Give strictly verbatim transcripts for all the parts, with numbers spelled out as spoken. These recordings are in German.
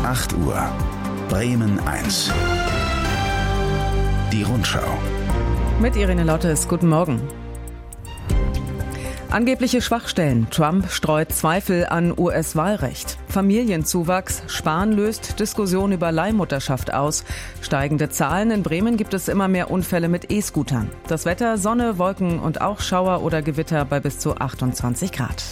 acht Uhr. Bremen eins. Die Rundschau. Mit Irene Lottes, guten Morgen. Angebliche Schwachstellen. Trump streut Zweifel an U S-Wahlrecht. Familienzuwachs. Spahn löst Diskussion über Leihmutterschaft aus. Steigende Zahlen. In Bremen gibt es immer mehr Unfälle mit E-Scootern. Das Wetter, Sonne, Wolken und auch Schauer oder Gewitter bei bis zu achtundzwanzig Grad.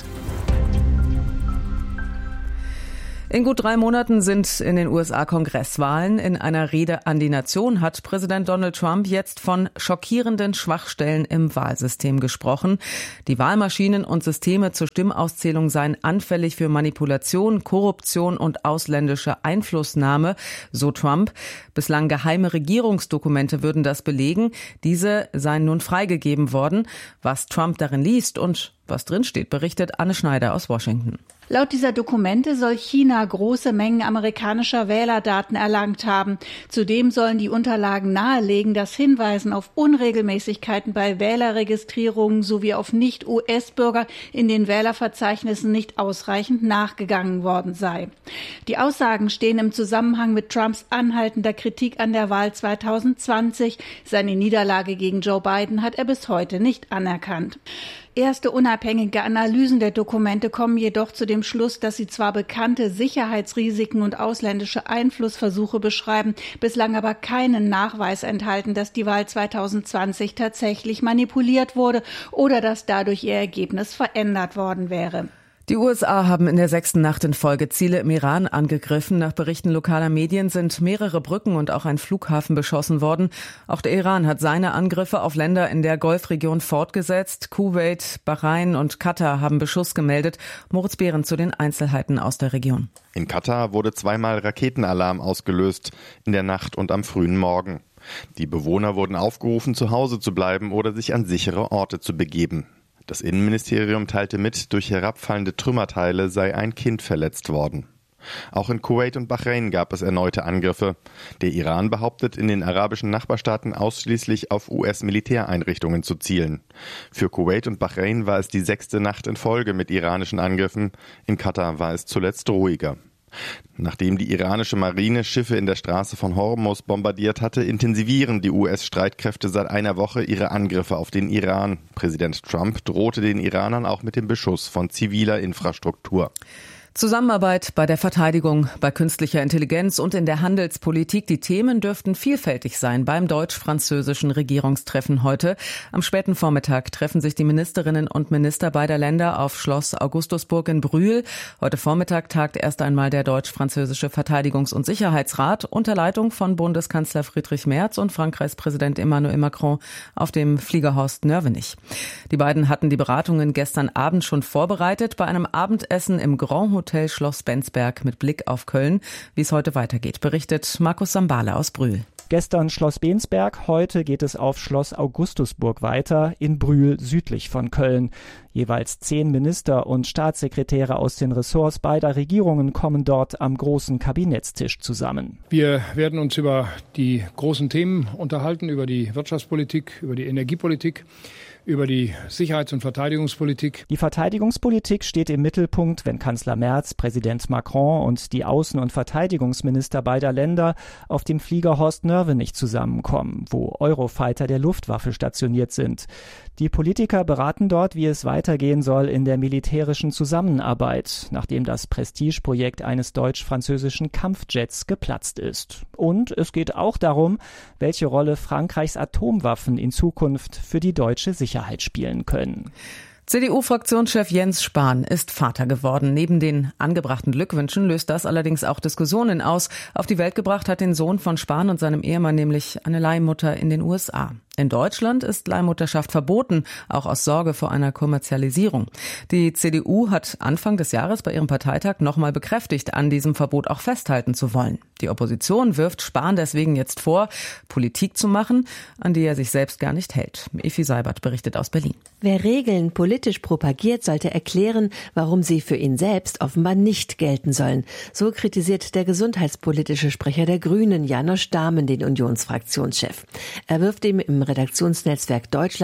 In gut drei Monaten sind in den U S A Kongresswahlen. In einer Rede an die Nation hat Präsident Donald Trump jetzt von schockierenden Schwachstellen im Wahlsystem gesprochen. Die Wahlmaschinen und Systeme zur Stimmauszählung seien anfällig für Manipulation, Korruption und ausländische Einflussnahme, so Trump. Bislang geheime Regierungsdokumente würden das belegen. Diese seien nun freigegeben worden. Was Trump darin liest und was drinsteht, berichtet Anne Schneider aus Washington. Laut dieser Dokumente soll China große Mengen amerikanischer Wählerdaten erlangt haben. Zudem sollen die Unterlagen nahelegen, dass Hinweisen auf Unregelmäßigkeiten bei Wählerregistrierungen sowie auf Nicht-U S-Bürger in den Wählerverzeichnissen nicht ausreichend nachgegangen worden sei. Die Aussagen stehen im Zusammenhang mit Trumps anhaltender Kritik an der Wahl zweitausendzwanzig. Seine Niederlage gegen Joe Biden hat er bis heute nicht anerkannt. Erste unabhängige Analysen der Dokumente kommen jedoch zu dem Schluss, dass sie zwar bekannte Sicherheitsrisiken und ausländische Einflussversuche beschreiben, bislang aber keinen Nachweis enthalten, dass die Wahl zweitausendzwanzig tatsächlich manipuliert wurde oder dass dadurch ihr Ergebnis verändert worden wäre. Die U S A haben in der sechsten Nacht in Folge Ziele im Iran angegriffen. Nach Berichten lokaler Medien sind mehrere Brücken und auch ein Flughafen beschossen worden. Auch der Iran hat seine Angriffe auf Länder in der Golfregion fortgesetzt. Kuwait, Bahrain und Katar haben Beschuss gemeldet. Moritz Behren zu den Einzelheiten aus der Region. In Katar wurde zweimal Raketenalarm ausgelöst, in der Nacht und am frühen Morgen. Die Bewohner wurden aufgerufen, zu Hause zu bleiben oder sich an sichere Orte zu begeben. Das Innenministerium teilte mit, durch herabfallende Trümmerteile sei ein Kind verletzt worden. Auch in Kuwait und Bahrain gab es erneute Angriffe. Der Iran behauptet, in den arabischen Nachbarstaaten ausschließlich auf U S-Militäreinrichtungen zu zielen. Für Kuwait und Bahrain war es die sechste Nacht in Folge mit iranischen Angriffen. In Katar war es zuletzt ruhiger. Nachdem die iranische Marine Schiffe in der Straße von Hormuz bombardiert hatte, intensivieren die U S-Streitkräfte seit einer Woche ihre Angriffe auf den Iran. Präsident Trump drohte den Iranern auch mit dem Beschuss von ziviler Infrastruktur. Zusammenarbeit bei der Verteidigung, bei künstlicher Intelligenz und in der Handelspolitik. Die Themen dürften vielfältig sein beim deutsch-französischen Regierungstreffen heute. Am späten Vormittag treffen sich die Ministerinnen und Minister beider Länder auf Schloss Augustusburg in Brühl. Heute Vormittag tagt erst einmal der deutsch-französische Verteidigungs- und Sicherheitsrat unter Leitung von Bundeskanzler Friedrich Merz und Frankreichs Präsident Emmanuel Macron auf dem Flieger Horst Nörvenich. Die beiden hatten die Beratungen gestern Abend schon vorbereitet bei einem Abendessen im Grand Hotel Schloss Bensberg mit Blick auf Köln. Wie es heute weitergeht, berichtet Markus Sambale aus Brühl. Gestern Schloss Bensberg, heute geht es auf Schloss Augustusburg weiter, in Brühl südlich von Köln. Jeweils zehn Minister und Staatssekretäre aus den Ressorts beider Regierungen kommen dort am großen Kabinettstisch zusammen. Wir werden uns über die großen Themen unterhalten, über die Wirtschaftspolitik, über die Energiepolitik, über die Sicherheits- und Verteidigungspolitik. Die Verteidigungspolitik steht im Mittelpunkt, wenn Kanzler Merz, Präsident Macron und die Außen- und Verteidigungsminister beider Länder auf dem Flieger Horst Nörvenich zusammenkommen, wo Eurofighter der Luftwaffe stationiert sind. Die Politiker beraten dort, wie es weitergehen soll in der militärischen Zusammenarbeit, nachdem das Prestigeprojekt eines deutsch-französischen Kampfjets geplatzt ist. Und es geht auch darum, welche Rolle Frankreichs Atomwaffen in Zukunft für die deutsche Sicherheit spielen können. C D U-Fraktionschef Jens Spahn ist Vater geworden. Neben den angebrachten Glückwünschen löst das allerdings auch Diskussionen aus. Auf die Welt gebracht hat den Sohn von Spahn und seinem Ehemann nämlich eine Leihmutter in den U S A. In Deutschland ist Leihmutterschaft verboten, auch aus Sorge vor einer Kommerzialisierung. Die C D U hat Anfang des Jahres bei ihrem Parteitag nochmal bekräftigt, an diesem Verbot auch festhalten zu wollen. Die Opposition wirft Spahn deswegen jetzt vor, Politik zu machen, an die er sich selbst gar nicht hält. Efi Seibert berichtet aus Berlin. Wer Regeln politisch propagiert, sollte erklären, warum sie für ihn selbst offenbar nicht gelten sollen. So kritisiert der gesundheitspolitische Sprecher der Grünen, Janosch Dahmen, den Unionsfraktionschef. Er wirft ihm im Redaktionsnetzwerk Deutschland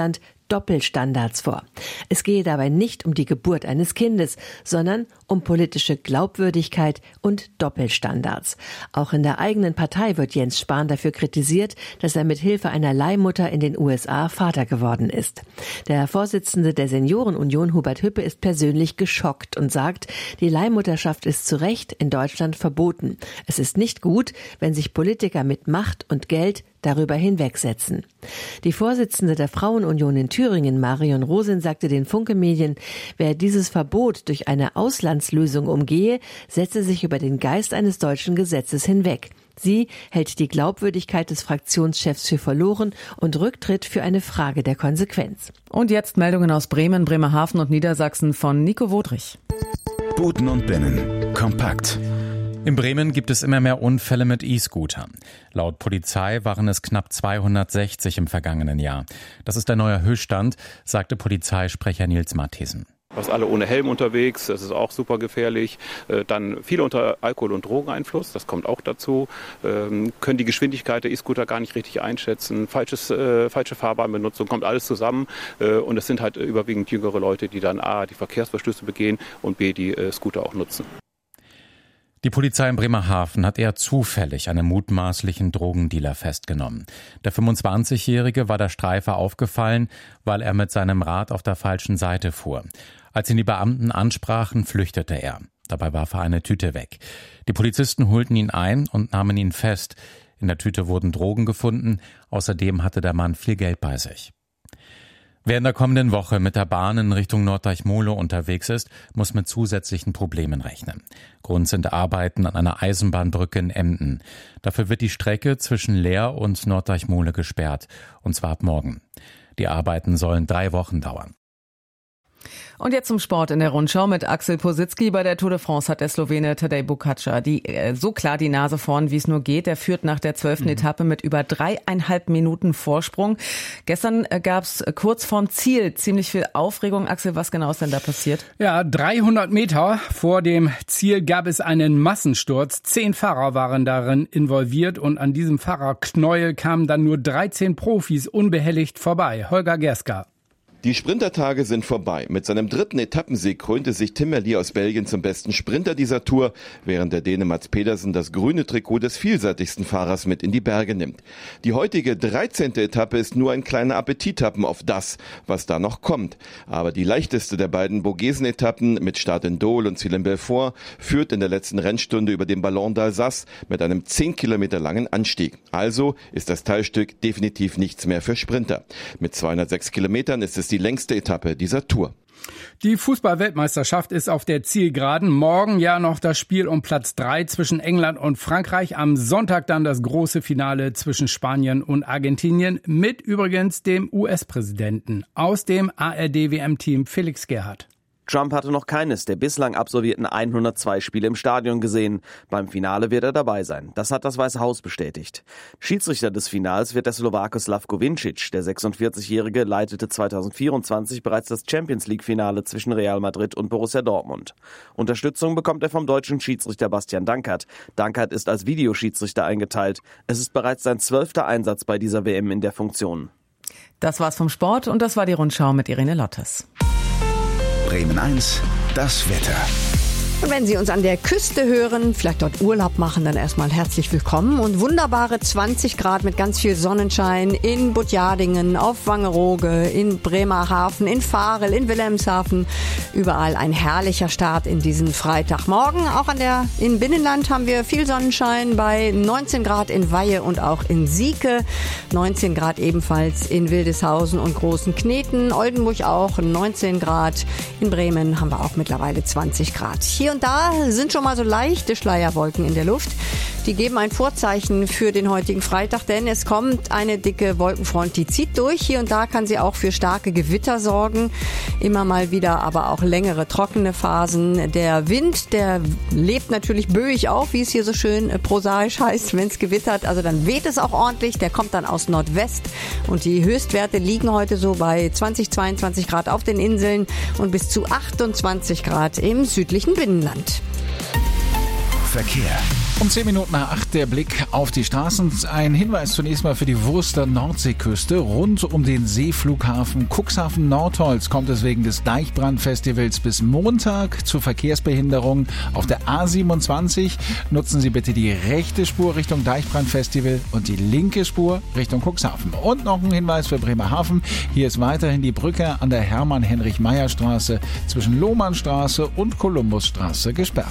Doppelstandards vor. Es gehe dabei nicht um die Geburt eines Kindes, sondern um politische Glaubwürdigkeit und Doppelstandards. Auch in der eigenen Partei wird Jens Spahn dafür kritisiert, dass er mit Hilfe einer Leihmutter in den U S A Vater geworden ist. Der Vorsitzende der Seniorenunion, Hubert Hüppe, ist persönlich geschockt und sagt, die Leihmutterschaft ist zu Recht in Deutschland verboten. Es ist nicht gut, wenn sich Politiker mit Macht und Geld darüber hinwegsetzen. Die Vorsitzende der Frauenunion in Thüringen, Marion Rosin, sagte den Funke-Medien, wer dieses Verbot durch eine Auslandslösung umgehe, setze sich über den Geist eines deutschen Gesetzes hinweg. Sie hält die Glaubwürdigkeit des Fraktionschefs für verloren und Rücktritt für eine Frage der Konsequenz. Und jetzt Meldungen aus Bremen, Bremerhaven und Niedersachsen von Nico Wodrich. Buten und Binnen. Kompakt. In Bremen gibt es immer mehr Unfälle mit E-Scootern. Laut Polizei waren es knapp zweihundertsechzig im vergangenen Jahr. Das ist der neue Höchststand, sagte Polizeisprecher Nils Matthiesen. Fast alle ohne Helm unterwegs, das ist auch super gefährlich. Dann viele unter Alkohol- und Drogeneinfluss, das kommt auch dazu. Können die Geschwindigkeit der E-Scooter gar nicht richtig einschätzen. Falsches, äh, falsche Fahrbahnbenutzung, kommt alles zusammen. Und es sind halt überwiegend jüngere Leute, die dann A, die Verkehrsverstöße begehen und B, die äh, Scooter auch nutzen. Die Polizei in Bremerhaven hat eher zufällig einen mutmaßlichen Drogendealer festgenommen. Der fünfundzwanzigjährige war der Streife aufgefallen, weil er mit seinem Rad auf der falschen Seite fuhr. Als ihn die Beamten ansprachen, flüchtete er. Dabei warf er eine Tüte weg. Die Polizisten holten ihn ein und nahmen ihn fest. In der Tüte wurden Drogen gefunden. Außerdem hatte der Mann viel Geld bei sich. Wer in der kommenden Woche mit der Bahn in Richtung Norddeich-Molow unterwegs ist, muss mit zusätzlichen Problemen rechnen. Grund sind Arbeiten an einer Eisenbahnbrücke in Emden. Dafür wird die Strecke zwischen Leer und Norddeich-Molow gesperrt, und zwar ab morgen. Die Arbeiten sollen drei Wochen dauern. Und jetzt zum Sport in der Rundschau mit Axel Posicki. Bei der Tour de France hat der Slowene Tadej Pogačar die, äh, so klar die Nase vorn, wie es nur geht. Er führt nach der zwölften mhm. Etappe mit über dreieinhalb Minuten Vorsprung. Gestern äh, gab es kurz vorm Ziel ziemlich viel Aufregung. Axel, was genau ist denn da passiert? Ja, dreihundert Meter vor dem Ziel gab es einen Massensturz. Zehn Fahrer waren darin involviert und an diesem Fahrerknäuel kamen dann nur dreizehn Profis unbehelligt vorbei. Holger Gerska. Die Sprintertage sind vorbei. Mit seinem dritten Etappensieg krönte sich Tim Merlier aus Belgien zum besten Sprinter dieser Tour, während der Däne Mads Pedersen das grüne Trikot des vielseitigsten Fahrers mit in die Berge nimmt. Die heutige dreizehnte Etappe ist nur ein kleiner Appetithappen auf das, was da noch kommt. Aber die leichteste der beiden Bogesen-Etappen mit Start in Dole und Ziel in Belfort führt in der letzten Rennstunde über den Ballon d'Alsace mit einem zehn Kilometer langen Anstieg. Also ist das Teilstück definitiv nichts mehr für Sprinter. Mit zweihundertsechs Kilometern ist es die längste Etappe dieser Tour. Die Fußball-Weltmeisterschaft ist auf der Zielgeraden. Morgen ja noch das Spiel um Platz drei zwischen England und Frankreich. Am Sonntag dann das große Finale zwischen Spanien und Argentinien mit übrigens dem U S-Präsidenten aus dem A R D-W M-Team Felix Gerhardt. Trump hatte noch keines der bislang absolvierten hundertzwei Spiele im Stadion gesehen. Beim Finale wird er dabei sein. Das hat das Weiße Haus bestätigt. Schiedsrichter des Finals wird der Slowake Slavko Vincic. Der sechsundvierzigjährige leitete zweitausendvierundzwanzig bereits das Champions-League-Finale zwischen Real Madrid und Borussia Dortmund. Unterstützung bekommt er vom deutschen Schiedsrichter Bastian Dankert. Dankert ist als Videoschiedsrichter eingeteilt. Es ist bereits sein zwölfter Einsatz bei dieser W M in der Funktion. Das war's vom Sport und das war die Rundschau mit Irene Lottes. Bremen eins, das Wetter. Und wenn Sie uns an der Küste hören, vielleicht dort Urlaub machen, dann erstmal herzlich willkommen. Und wunderbare zwanzig Grad mit ganz viel Sonnenschein in Butjadingen, auf Wangerooge, in Bremerhaven, in Varel, in Wilhelmshaven. Überall ein herrlicher Start in diesen Freitagmorgen. Auch an der, im Binnenland haben wir viel Sonnenschein bei neunzehn Grad in Weihe und auch in Sieke. neunzehn Grad ebenfalls in Wildeshausen und Großen Kneten. Oldenburg auch neunzehn Grad. In Bremen haben wir auch mittlerweile zwanzig Grad. Hier und da sind schon mal so leichte Schleierwolken in der Luft. Die geben ein Vorzeichen für den heutigen Freitag, denn es kommt eine dicke Wolkenfront, die zieht durch. Hier und da kann sie auch für starke Gewitter sorgen. Immer mal wieder aber auch längere trockene Phasen. Der Wind, der lebt natürlich böig auf, wie es hier so schön prosaisch heißt, wenn es gewittert. Also dann weht es auch ordentlich. Der kommt dann aus Nordwest. Und die Höchstwerte liegen heute so bei zwanzig, zweiundzwanzig Grad auf den Inseln und bis zu achtundzwanzig Grad im südlichen Binnenland. Verkehr. Um zehn Minuten nach acht der Blick auf die Straßen. Ein Hinweis zunächst mal für die Wurster Nordseeküste. Rund um den Seeflughafen Cuxhaven Nordholz kommt es wegen des Deichbrandfestivals bis Montag zu Verkehrsbehinderungen. Auf der A siebenundzwanzig nutzen Sie bitte die rechte Spur Richtung Deichbrandfestival und die linke Spur Richtung Cuxhaven. Und noch ein Hinweis für Bremerhaven. Hier ist weiterhin die Brücke an der Hermann-Heinrich-Meyer-Straße zwischen Lohmannstraße und Kolumbusstraße gesperrt.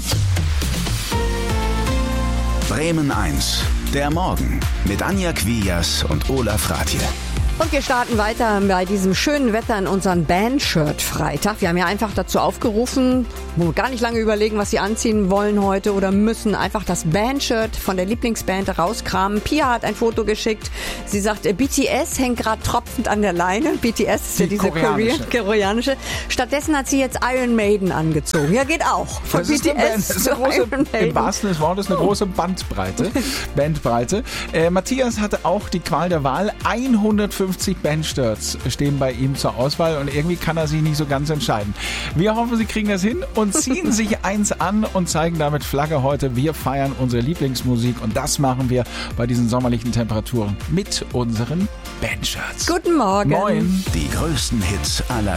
Bremen eins, der Morgen mit Anja Quias und Olaf Ratje. Und wir starten weiter bei diesem schönen Wetter in unseren Bandshirt-Freitag. Wir haben ja einfach dazu aufgerufen, wo wir gar nicht lange überlegen, was Sie anziehen wollen heute oder müssen. Einfach das Bandshirt von der Lieblingsband rauskramen. Pia hat ein Foto geschickt. Sie sagt, B T S hängt gerade tropfend an der Leine. B T S ist ja diese koreanische. koreanische. Stattdessen hat sie jetzt Iron Maiden angezogen. Ja, geht auch. Von das B ist T eine Band, S das ist zu eine große, Iron Maiden. im wahrsten des Wortes eine große Bandbreite. Bandbreite. Äh, Matthias hatte auch die Qual der Wahl. hundertfünfzig Bandshirts stehen bei ihm zur Auswahl und irgendwie kann er sich nicht so ganz entscheiden. Wir hoffen, Sie kriegen das hin und ziehen sich eins an und zeigen damit Flagge heute. Wir feiern unsere Lieblingsmusik und das machen wir bei diesen sommerlichen Temperaturen mit unseren Bandshirts. Guten Morgen. Moin. Die größten Hits aller